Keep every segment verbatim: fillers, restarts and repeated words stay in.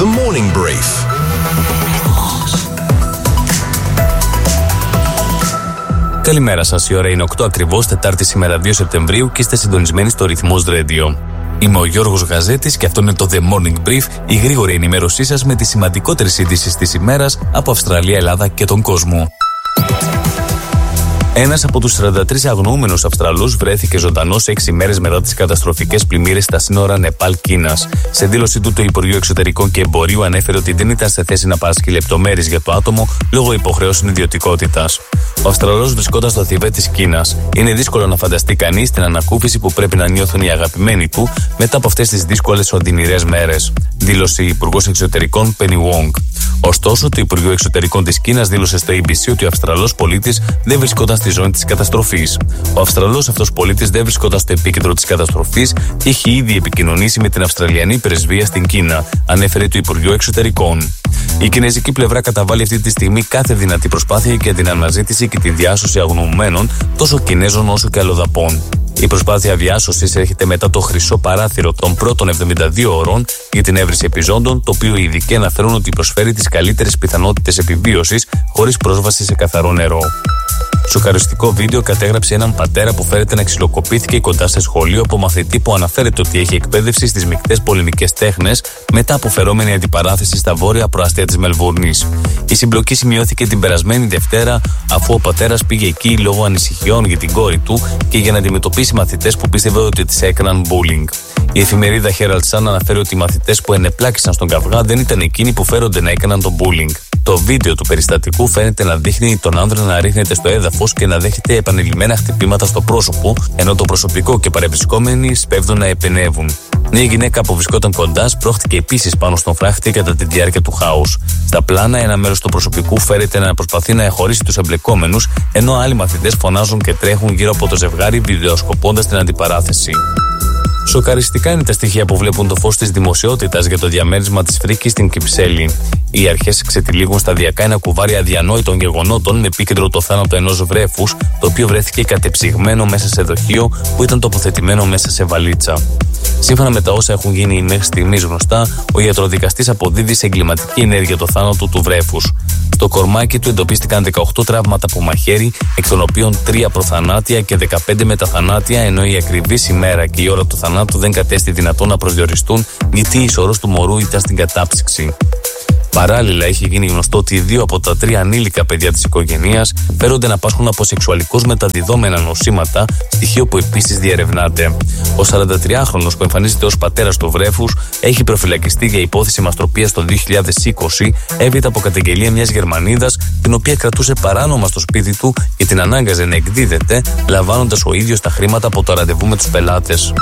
The Morning Brief. Καλημέρα σας, η ώρα είναι οκτώ ακριβώς, Τετάρτη σήμερα δύο Σεπτεμβρίου και είστε συντονισμένοι στο Ρυθμός Radio. Είμαι ο Γιώργος Γαζέτης και αυτό είναι το The Morning Brief, η γρήγορη ενημέρωσή σας με τις σημαντικότερες ειδήσεις της ημέρας από Αυστραλία, Ελλάδα και τον κόσμο. Ένας από τους σαράντα τρεις αγνοούμενους Αυστραλούς βρέθηκε ζωντανός έξι μέρες μετά τις καταστροφικές πλημμύρες στα σύνορα Νεπάλ-Κίνας. Σε δήλωσή του, το Υπουργείο Εξωτερικών και Εμπορίου ανέφερε ότι δεν ήταν σε θέση να παράσχει λεπτομέρειες για το άτομο λόγω υποχρεώσεων ιδιωτικότητας. Ο Αυστραλός βρισκόταν στο Θιβέτ της Κίνας. Είναι δύσκολο να φανταστεί κανείς την ανακούφιση που πρέπει να νιώθουν οι αγαπημένοι του μετά από αυτές τις δύσκολες οδυνηρές μέρες, δήλωσε η Υπουργός Εξωτερικών Penny Wong. Ωστόσο, το Υπουργείο Εξωτερικών της Κίνας δήλωσε στο έι μπι σι ότι ο Αυστραλός πολίτης δεν βρισκόταν στη ζώνη της καταστροφής. Ο Αυστραλός αυτός πολίτης δεν βρισκόταν στο επίκεντρο της καταστροφής και έχει ήδη επικοινωνήσει με την Αυστραλιανή Πρεσβεία στην Κίνα, ανέφερε το Υπουργείο Εξωτερικών. Η κινέζικη πλευρά καταβάλει αυτή τη στιγμή κάθε δυνατή προσπάθεια για την αναζήτηση και τη διάσωση αγνοωμένων, τόσο Κινέζων όσο και αλλοδαπών. Η προσπάθεια διάσωσης έρχεται μετά το χρυσό παράθυρο των πρώτων εβδομήντα δύο ώρων για την έβριση επιζώντων, το οποίο οι ειδικοί αναφέρουν ότι προσφέρει τις καλύτερες πιθανότητες επιβίωσης χωρίς πρόσβαση σε καθαρό νερό. Σοκαριστικό βίντεο κατέγραψε έναν πατέρα που φέρεται να ξυλοκοπήθηκε κοντά σε σχολείο από μαθητή που αναφέρεται ότι έχει εκπαίδευση στις μεικτές πολεμικές τέχνες μετά από φερόμενη αντιπαράθεση στα βόρεια προαστία της Μελβούρνης. Η συμπλοκή σημειώθηκε την περασμένη Δευτέρα, αφού ο πατέρας πήγε εκεί λόγω ανησυχιών για την κόρη του και για να αντιμετωπίσει μαθητές που πίστευε ότι τις έκαναν bullying. Η εφημερίδα Herald Sun αναφέρει ότι οι μαθητές που ενεπλάκησαν στον καυγά δεν ήταν εκείνοι που φέρονται να έκαναν τον bullying. Το βίντεο του περιστατικού φαίνεται να δείχνει τον άνδρα να ρίχνεται στο έδαφος και να δέχεται επανειλημμένα χτυπήματα στο πρόσωπο, ενώ το προσωπικό και παρευρισκόμενοι σπέβδουν να επενεύουν. Μια γυναίκα που βρισκόταν κοντά σπρώχτηκε επίσης πάνω στον φράχτη κατά τη διάρκεια του χάους. Στα πλάνα, ένα μέρος του προσωπικού φέρεται να προσπαθεί να εχωρίσει τους εμπλεκόμενους, ενώ άλλοι μαθητές φωνάζουν και τρέχουν γύρω από το ζευγάρι βιντεοσκοπώντας την αντιπαράθεση. Σοκαριστικά είναι τα στοιχεία που βλέπουν το φως της δημοσιότητας για το διαμέρισμα της φρίκης στην Κυψέλη. Οι αρχές ξετυλίγουν σταδιακά ένα κουβάρι αδιανόητων γεγονότων με επίκεντρο το θάνατο ενός βρέφους, το οποίο βρέθηκε κατεψυγμένο μέσα σε δοχείο που ήταν τοποθετημένο μέσα σε βαλίτσα. Σύμφωνα με τα όσα έχουν γίνει μέχρι στιγμής γνωστά, ο ιατροδικαστής αποδίδει σε εγκληματική ενέργεια το θάνατο του βρέφους. Στο κορμάκι του εντοπίστηκαν δεκαοκτώ τραύματα από μαχαίρι, εκ των οποίων τρία προθανάτια και δεκαπέντε μεταθανάτια, ενώ η ακριβής ημέρα και η ώρα του θανάτου δεν κατέστη δυνατόν να προσδιοριστούν, γιατί η ισορρός του μωρού ήταν στην κατάψυξη. Παράλληλα, έχει γίνει γνωστό ότι δύο από τα τρία ανήλικα παιδιά της οικογένειας φέρονται να πάσχουν από σεξουαλικώς μεταδιδόμενα νοσήματα, στοιχείο που επίσης διερευνάται. Ο σαραντατριάχρονος που εμφανίζεται ως πατέρας του βρέφους έχει προφυλακιστεί για υπόθεση μαστροπίας το δύο χιλιάδες είκοσι, έπειτα από καταγγελία μιας Γερμανίδας, την οποία κρατούσε παράνομα στο σπίτι του και την ανάγκαζε να εκδίδεται, λαμβάνοντας ο ίδιος τα χρήματα από το ραντεβού με τους πελάτες.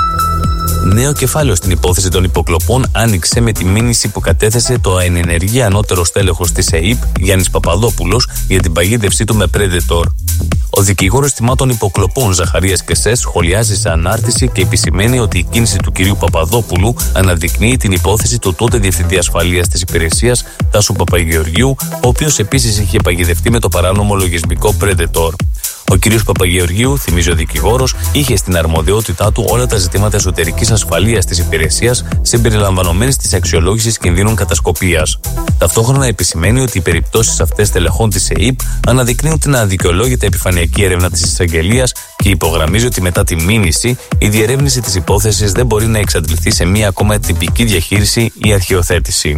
Νέο κεφάλαιο στην υπόθεση των υποκλοπών άνοιξε με τη μήνυση που κατέθεσε το ενενεργή ανώτερο στέλεχος της ΕΥΠ, Γιάννης Παπαδόπουλος, για την παγίδευσή του με Predator. Ο δικηγόρος θυμάτων υποκλοπών Ζαχαρίας Κεσές σχολιάζει σε ανάρτηση και επισημαίνει ότι η κίνηση του κυρίου Παπαδόπουλου αναδεικνύει την υπόθεση του τότε Διευθυντή Ασφαλείας της Υπηρεσίας, Τάσου Παπαγεωργίου, ο οποίος επίσης είχε παγιδευτεί με το παράνομο λογισμικό Predator. Ο κ. Παπαγεωργίου, θυμίζει ο δικηγόρος, είχε στην αρμοδιότητά του όλα τα ζητήματα εσωτερικής ασφαλείας της υπηρεσίας, συμπεριλαμβανομένης της αξιολόγησης κινδύνων κατασκοπίας. Ταυτόχρονα επισημαίνει ότι οι περιπτώσεις αυτές τελεχών της ΕΥΠ αναδεικνύουν την αδικαιολόγητη επιφανειακή έρευνα της εισαγγελίας και υπογραμμίζει ότι μετά τη μήνυση η διερεύνηση της υπόθεσης δεν μπορεί να εξαντληθεί σε μία ακόμα τυπική διαχείριση ή αρχαιοθέτηση.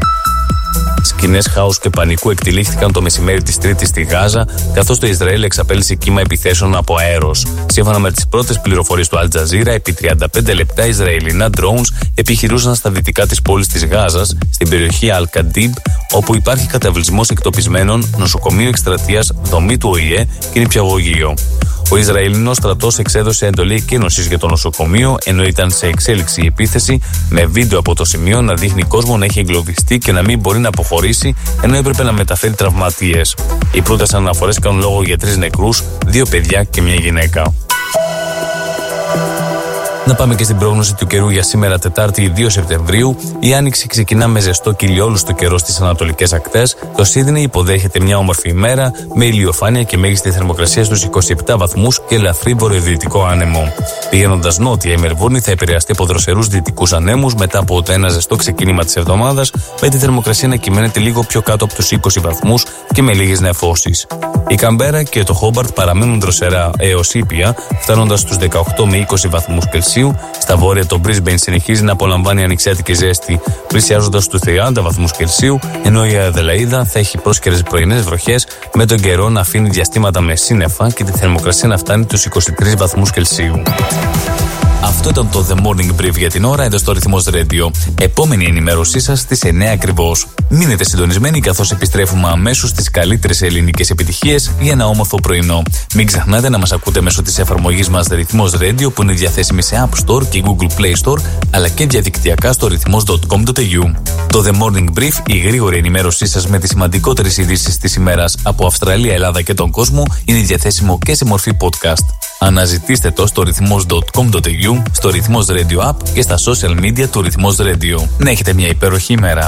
Σκηνές χάους και πανικού εκτελήχθηκαν το μεσημέρι της Τρίτης στη Γάζα, καθώς το Ισραήλ εξαπέλυσε κύμα επιθέσεων από αέρος. Σύμφωνα με τις πρώτες πληροφορίες του Al Jazeera, επί τριάντα πέντε λεπτά Ισραηλινά drones επιχειρούσαν στα δυτικά της πόλης της Γάζας, στην περιοχή Al-Kadib, όπου υπάρχει καταβλισμός εκτοπισμένων, νοσοκομείο εκστρατείας, δομή του Ο Η Ε και νηπιαγωγείο. Ο Ισραηλινός στρατός εξέδωσε εντολή εκκίνωσης για το νοσοκομείο, ενώ ήταν σε εξέλιξη η επίθεση, με βίντεο από το σημείο να δείχνει κόσμο να έχει εγκλωβιστεί και να μην μπορεί να αποχωρήσει, ενώ έπρεπε να μεταφέρει τραυματίες. Οι πρώτες αναφορές κάνουν λόγο για τρεις νεκρούς, δύο παιδιά και μια γυναίκα. Να πάμε και στην πρόγνωση του καιρού για σήμερα, Τετάρτη δύο Σεπτεμβρίου. Η άνοιξη ξεκινά με ζεστό και ηλιόλουστο καιρό στις ανατολικές ακτές. Το Σίδνεϊ υποδέχεται μια όμορφη ημέρα με ηλιοφάνεια και μέγιστη θερμοκρασία στους είκοσι επτά βαθμούς και ελαφρύ βορειοδυτικό άνεμο. Πηγαίνοντας νότια, η Μελβούρνη θα επηρεαστεί από δροσερούς δυτικούς ανέμους μετά από το ένα ζεστό ξεκίνημα της εβδομάδας, με τη θερμοκρασία να κυμαίνεται λίγο πιο κάτω από τους είκοσι βαθμούς και με λίγες νεφώσεις. Η Καμπέρα και το Χόμπαρτ παραμένουν δροσερά έως ήπια, φτάνοντας στους δεκαοκτώ με είκοσι βαθμούς Κελσίου. Στα βόρεια, το Brisbane συνεχίζει να απολαμβάνει ανοιξιάτικη ζέστη, πλησιάζοντας στους τριάντα βαθμούς Κελσίου, ενώ η Αδελαΐδα θα έχει πρόσκαιρες πρωινές βροχές, με τον καιρό να αφήνει διαστήματα με σύννεφα και τη θερμοκρασία να φτάνει τους είκοσι τρεις βαθμούς Κελσίου. Αυτό ήταν το The Morning Brief για την ώρα εδώ στο Ρυθμός Radio. Επόμενη ενημέρωσή σας στις εννιά ακριβώς. Μείνετε συντονισμένοι καθώς επιστρέφουμε αμέσως στις καλύτερες ελληνικές επιτυχίες για ένα όμορφο πρωινό. Μην ξεχνάτε να μας ακούτε μέσω της εφαρμογής μας Ρυθμός Radio που είναι διαθέσιμη σε App Store και Google Play Store, αλλά και διαδικτυακά στο ρυθμός τελεία κομ τελεία έι γιου. Το The Morning Brief, η γρήγορη ενημέρωσή σας με τις σημαντικότερες ειδήσεις της ημέρας από Αυστραλία, Ελλάδα και τον κόσμο, είναι διαθέσιμο και σε μορφή podcast. Αναζητήστε το στο ρυθμός τελεία κομ τελεία έι γιου, στο Ρυθμός Radio App και στα social media του Ρυθμός Radio. Να έχετε μια υπέροχη ημέρα.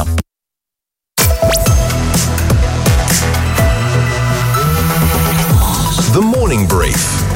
The Morning Brief